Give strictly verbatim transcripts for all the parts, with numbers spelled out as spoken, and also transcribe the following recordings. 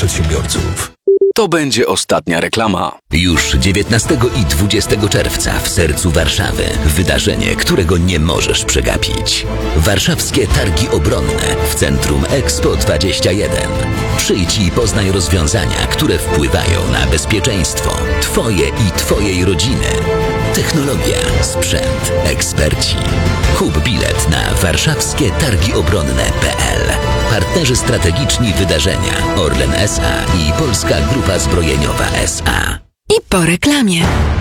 przedsiębiorców. To będzie ostatnia reklama. Już dziewiętnastego i dwudziestego czerwca w sercu Warszawy wydarzenie, którego nie możesz przegapić. Warszawskie Targi Obronne w Centrum Expo dwadzieścia jeden. Przyjdź i poznaj rozwiązania, które wpływają na bezpieczeństwo Twoje i Twojej rodziny. Technologia, sprzęt, eksperci. Kup bilet na warszawskie targi obronne kropka p l. Partnerzy strategiczni wydarzenia Orlen S A i Polska Grupa Zbrojeniowa S A. I po reklamie.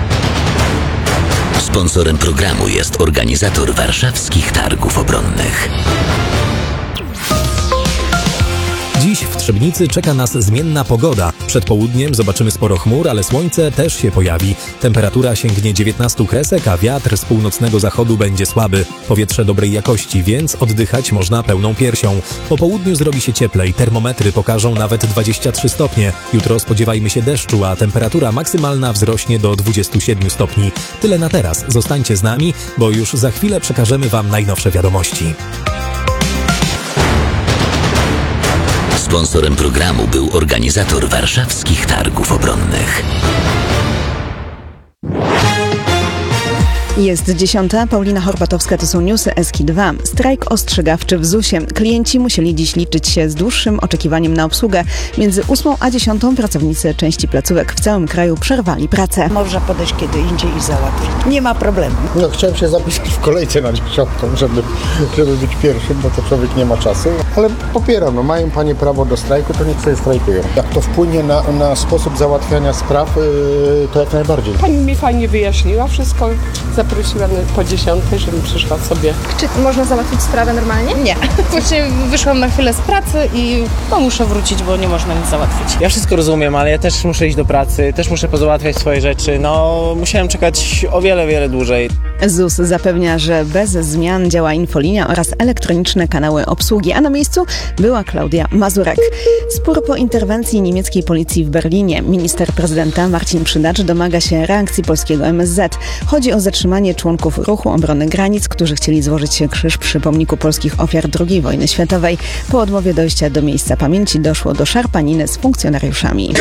Sponsorem programu jest organizator warszawskich targów obronnych. Dziś w Trzebnicy czeka nas zmienna pogoda. Przed południem zobaczymy sporo chmur, ale słońce też się pojawi. Temperatura sięgnie dziewiętnaście kresek, a wiatr z północnego zachodu będzie słaby. Powietrze dobrej jakości, więc oddychać można pełną piersią. Po południu zrobi się cieplej, termometry pokażą nawet dwadzieścia trzy stopnie. Jutro spodziewajmy się deszczu, a temperatura maksymalna wzrośnie do dwadzieścia siedem stopni. Tyle na teraz. Zostańcie z nami, bo już za chwilę przekażemy Wam najnowsze wiadomości. Sponsorem programu był organizator warszawskich targów obronnych. Jest dziesiąta. Paulina Horbatowska, to są newsy S K dwa. Strajk ostrzegawczy w zusie. Klienci musieli dziś liczyć się z dłuższym oczekiwaniem na obsługę. Między ósmą a dziesiątą pracownicy części placówek w całym kraju przerwali pracę. Można podejść kiedy indziej i załatwić. Nie ma problemu. No, chciałem się zapisać w kolejce na dziesiątą, żeby, żeby być pierwszym, bo to człowiek nie ma czasu. Ale popieram, no, mają panie prawo do strajku, to niech sobie strajkują. Jak to wpłynie na, na sposób załatwiania spraw, yy, to jak najbardziej. Pani mi fajnie wyjaśniła wszystko. Zaprosiła mnie po dziesiątej, żebym przyszła sobie. Czy można załatwić sprawę normalnie? Nie. Właśnie wyszłam na chwilę z pracy i no, muszę wrócić, bo nie można nic załatwić. Ja wszystko rozumiem, ale ja też muszę iść do pracy, też muszę pozałatwiać swoje rzeczy. No, musiałem czekać o wiele, wiele dłużej. Z U S zapewnia, że bez zmian działa infolinia oraz elektroniczne kanały obsługi, a na miejscu była Klaudia Mazurek. Spór po interwencji niemieckiej policji w Berlinie. Minister prezydenta Marcin Przydacz domaga się reakcji polskiego M S Z. Chodzi o zatrzymanie członków Ruchu Obrony Granic, którzy chcieli złożyć się krzyż przy pomniku polskich ofiar drugiej wojny światowej. Po odmowie dojścia do miejsca pamięci doszło do szarpaniny z funkcjonariuszami.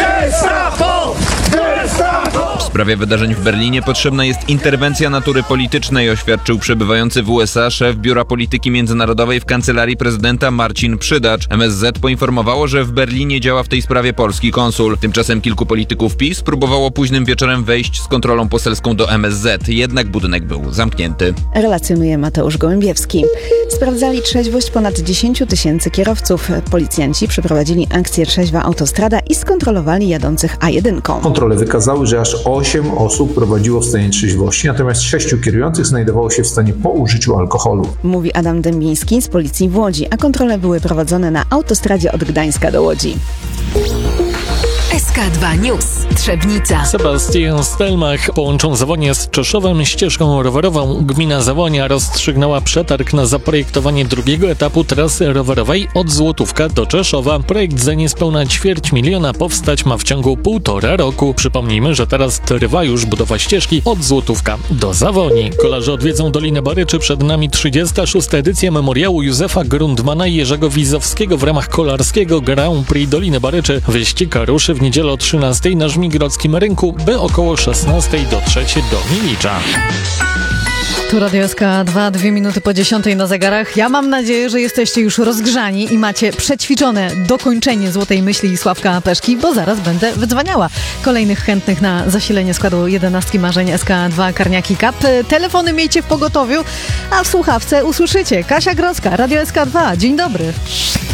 W sprawie wydarzeń w Berlinie potrzebna jest interwencja natury politycznej, oświadczył przebywający w U S A szef Biura Polityki Międzynarodowej w Kancelarii Prezydenta Marcin Przydacz. M S Z poinformowało, że w Berlinie działa w tej sprawie polski konsul. Tymczasem kilku polityków PiS próbowało późnym wieczorem wejść z kontrolą poselską do M S Z, jednak budynek był zamknięty. Relacjonuje Mateusz Gołębiewski. Sprawdzali trzeźwość ponad dziesięć tysięcy kierowców. Policjanci przeprowadzili akcję Trzeźwa Autostrada i skontrolowali jadących A jeden. Kontrole wykazały, że aż osiem osób prowadziło w stanie trzeźwości, natomiast sześciu kierujących znajdowało się w stanie po użyciu alkoholu. Mówi Adam Dębiński z Policji w Łodzi, a kontrole były prowadzone na autostradzie od Gdańska do Łodzi. S K dwa News. Trzebnica. Sebastian Stelmach połączą Zawonię z Czeszowem ścieżką rowerową. Gmina Zawonia rozstrzygnęła przetarg na zaprojektowanie drugiego etapu trasy rowerowej od Złotówka do Czeszowa. Projekt za niespełna ćwierć miliona powstać ma w ciągu półtora roku. Przypomnijmy, że teraz trwa już budowa ścieżki od Złotówka do Zawoni. Kolarze odwiedzą Dolinę Baryczy. Przed nami trzydziesta szósta edycja memoriału Józefa Grundmana i Jerzego Wizowskiego w ramach kolarskiego Grand Prix Doliny Baryczy. Wyścig ruszy w niedzielę o trzynastej na Żmigrodzkim Rynku, by około szesnastej dotrzeć do Milicza. Tu Radio S K dwa, dwie minuty po dziesiątej na zegarach. Ja mam nadzieję, że jesteście już rozgrzani i macie przećwiczone dokończenie Złotej Myśli i Sławka Peszki, bo zaraz będę wydzwaniała kolejnych chętnych na zasilenie składu jedenastki marzeń S K dwa Karniaki Cup. Telefony miejcie w pogotowiu, a w słuchawce usłyszycie Kasia Grodzka, Radio S K dwa. Dzień dobry.